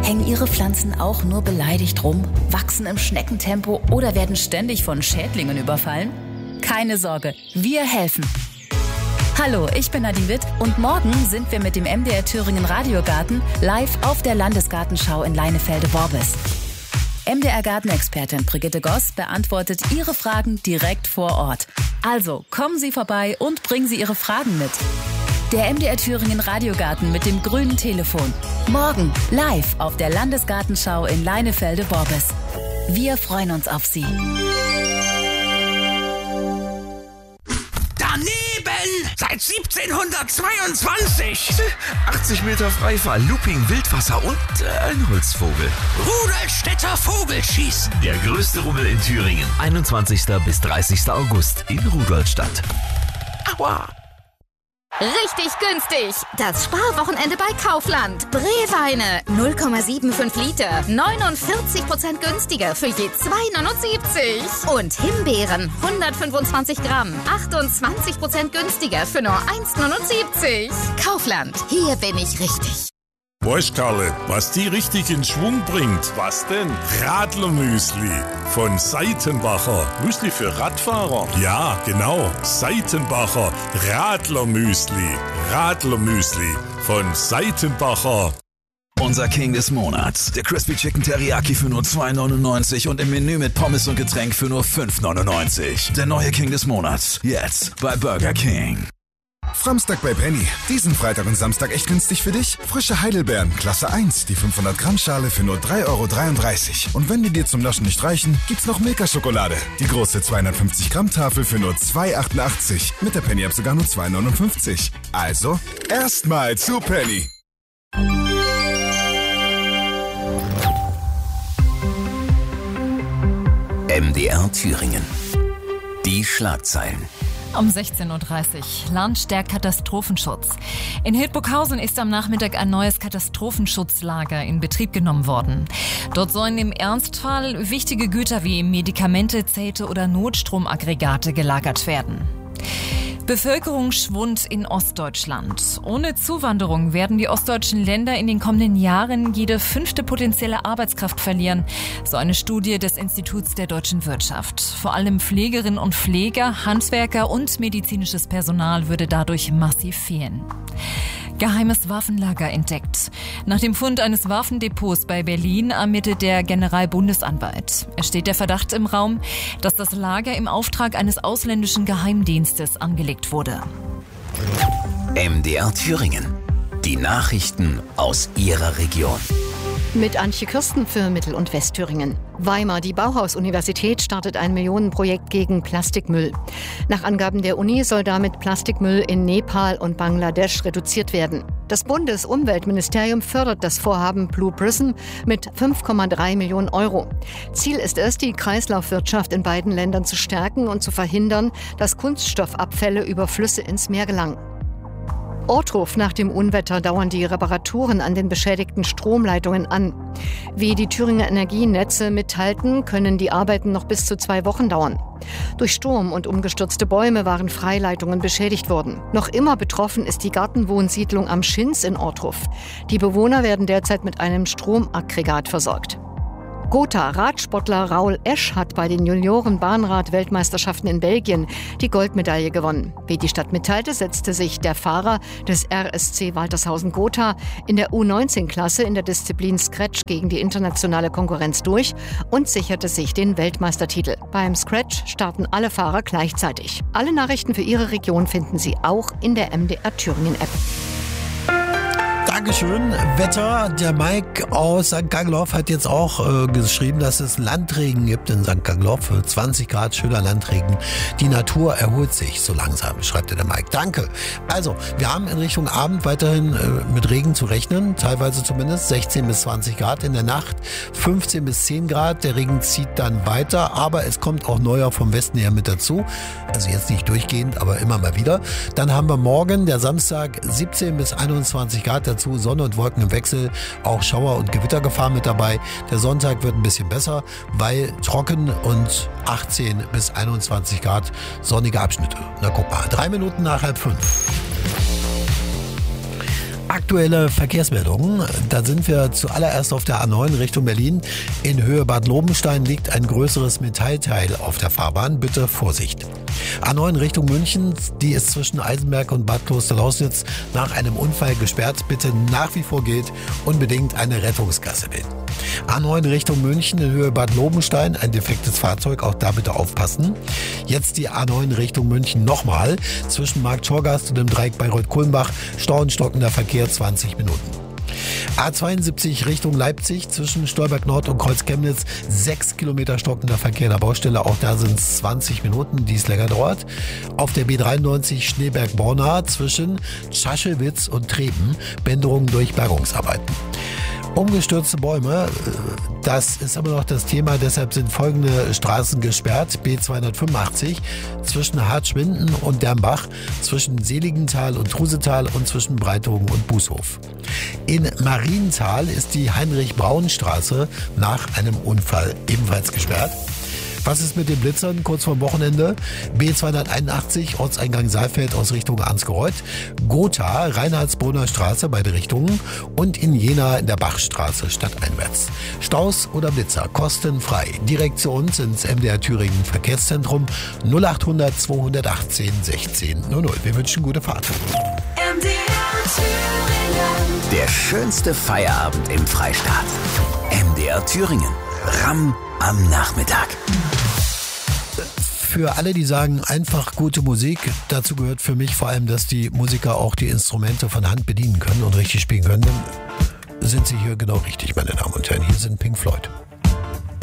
Hängen Ihre Pflanzen auch nur beleidigt rum, wachsen im Schneckentempo oder werden ständig von Schädlingen überfallen? Keine Sorge, wir helfen. Hallo, ich bin Nadine Witt und morgen sind wir mit dem MDR Thüringen Radiogarten live auf der Landesgartenschau in Leinefelde-Worbis. MDR Gartenexpertin Brigitte Goss beantwortet Ihre Fragen direkt vor Ort. Also kommen Sie vorbei und bringen Sie Ihre Fragen mit. Der MDR Thüringen Radiogarten mit dem grünen Telefon. Morgen live auf der Landesgartenschau in Leinefelde-Worbis. Wir freuen uns auf Sie. Daneben! Seit 1722! 80 Meter Freifall, Looping, Wildwasser und ein Holzvogel. Rudolstädter Vogelschießen! Der größte Rummel in Thüringen. 21. bis 30. August in Rudolstadt. Aua! Richtig günstig! Das Sparwochenende bei Kaufland. Breweine 0,75 Liter. 49% günstiger für je 2,79. Und Himbeeren 125 Gramm. 28% günstiger für nur 1,79. Kaufland. Hier bin ich richtig. Weißt Karle, was die richtig in Schwung bringt? Was denn? Radlermüsli von Seitenbacher. Müsli für Radfahrer? Ja, genau. Seitenbacher Radlermüsli. Radlermüsli von Seitenbacher. Unser King des Monats. Der Crispy Chicken Teriyaki für nur 2,99 und im Menü mit Pommes und Getränk für nur 5,99. Der neue King des Monats. Jetzt bei Burger King. Samstag bei Penny. Diesen Freitag und Samstag echt günstig für dich? Frische Heidelbeeren, Klasse 1, die 500 Gramm Schale für nur 3,33 €. Und wenn die dir zum Naschen nicht reichen, gibt's noch Milka-Schokolade. Die große 250 Gramm Tafel für nur 2,88 €. Mit der Penny-App sogar nur 2,59 €. Also, erstmal zu Penny. MDR Thüringen. Die Schlagzeilen. Um 16.30 Uhr. Land stärkt Katastrophenschutz. In Hildburghausen ist am Nachmittag ein neues Katastrophenschutzlager in Betrieb genommen worden. Dort sollen im Ernstfall wichtige Güter wie Medikamente, Zelte oder Notstromaggregate gelagert werden. Bevölkerungsschwund in Ostdeutschland. Ohne Zuwanderung werden die ostdeutschen Länder in den kommenden Jahren jede 5. potenzielle Arbeitskraft verlieren, so eine Studie des Instituts der deutschen Wirtschaft. Vor allem Pflegerinnen und Pfleger, Handwerker und medizinisches Personal würde dadurch massiv fehlen. Geheimes Waffenlager entdeckt. Nach dem Fund eines Waffendepots bei Berlin ermittelt der Generalbundesanwalt. Es steht der Verdacht im Raum, dass das Lager im Auftrag eines ausländischen Geheimdienstes angelegt wurde. MDR Thüringen. Die Nachrichten aus Ihrer Region. Mit Antje Kirsten für Mittel- und Westthüringen. Weimar, die Bauhaus-Universität, startet ein Millionenprojekt gegen Plastikmüll. Nach Angaben der Uni soll damit Plastikmüll in Nepal und Bangladesch reduziert werden. Das Bundesumweltministerium fördert das Vorhaben Blue Prism mit 5,3 Millionen €. Ziel ist es, die Kreislaufwirtschaft in beiden Ländern zu stärken und zu verhindern, dass Kunststoffabfälle über Flüsse ins Meer gelangen. Ortruf: Nach dem Unwetter dauern die Reparaturen an den beschädigten Stromleitungen an. Wie die Thüringer Energienetze mitteilten, können die Arbeiten noch bis zu 2 Wochen dauern. Durch Sturm und umgestürzte Bäume waren Freileitungen beschädigt worden. Noch immer betroffen ist die Gartenwohnsiedlung am Schins in Ortruf. Die Bewohner werden derzeit mit einem Stromaggregat versorgt. Gotha: Radsportler Raul Esch hat bei den Junioren-Bahnrad-Weltmeisterschaften in Belgien die Goldmedaille gewonnen. Wie die Stadt mitteilte, setzte sich der Fahrer des RSC Waltershausen-Gotha in der U19-Klasse in der Disziplin Scratch gegen die internationale Konkurrenz durch und sicherte sich den Weltmeistertitel. Beim Scratch starten alle Fahrer gleichzeitig. Alle Nachrichten für Ihre Region finden Sie auch in der MDR Thüringen-App. Dankeschön. Wetter. Der Mike aus St. Gangloff hat jetzt auch geschrieben, dass es Landregen gibt in St. Gangloff. 20 Grad, schöner Landregen. Die Natur erholt sich so langsam, schreibt der Mike. Danke. Also, wir haben in Richtung Abend weiterhin mit Regen zu rechnen. Teilweise zumindest 16 bis 20 Grad in der Nacht. 15 bis 10 Grad. Der Regen zieht dann weiter. Aber es kommt auch neuer vom Westen her mit dazu. Also jetzt nicht durchgehend, aber immer mal wieder. Dann haben wir morgen, der Samstag, 17 bis 21 Grad dazu. Sonne und Wolken im Wechsel, auch Schauer- und Gewittergefahr mit dabei. Der Sonntag wird ein bisschen besser, weil trocken und 18 bis 21 Grad sonnige Abschnitte. Na guck mal, 3 Minuten nach 4:30. Aktuelle Verkehrsmeldungen. Da sind wir zuallererst auf der A9 Richtung Berlin. In Höhe Bad Lobenstein liegt ein größeres Metallteil auf der Fahrbahn. Bitte Vorsicht. A9 Richtung München, die ist zwischen Eisenberg und Bad Klosterlausnitz nach einem Unfall gesperrt. Bitte nach wie vor gilt unbedingt eine Rettungsgasse wählen. A9 Richtung München in Höhe Bad Lobenstein, ein defektes Fahrzeug, auch da bitte aufpassen. Jetzt die A9 Richtung München nochmal, zwischen Markt Schorgast und dem Dreieck Bayreuth-Kulmbach, Stau und stockender Verkehr 20 Minuten. A72 Richtung Leipzig, zwischen Stolberg Nord und Kreuz Chemnitz, 6 Kilometer stockender Verkehr in der Baustelle, auch da sind es 20 Minuten, die es länger dauert. Auf der B93 Schneeberg-Borna zwischen Schaschewitz und Treben, Bänderungen durch Bergungsarbeiten. Umgestürzte Bäume, das ist aber noch das Thema, deshalb sind folgende Straßen gesperrt. B285 zwischen Hartschwinden und Dernbach, zwischen Seligenthal und Trusetal und zwischen Breithogen und Bußhof. In Marienthal ist die Heinrich-Braun-Straße nach einem Unfall ebenfalls gesperrt. Was ist mit den Blitzern kurz vorm Wochenende? B281 Ortseingang Saalfeld aus Richtung Ansgereuth, Gotha, Reinhardsbrunner Straße beide Richtungen und in Jena in der Bachstraße stadteinwärts. Staus oder Blitzer kostenfrei. Direkt zu uns ins MDR Thüringen Verkehrszentrum 0800 218 16 00. Wir wünschen gute Fahrt. MDR Thüringen. Der schönste Feierabend im Freistaat. MDR Thüringen. Ramm am Nachmittag. Für alle, die sagen, einfach gute Musik, dazu gehört für mich vor allem, dass die Musiker auch die Instrumente von Hand bedienen können und richtig spielen können, dann sind sie hier genau richtig, meine Damen und Herren. Hier sind Pink Floyd.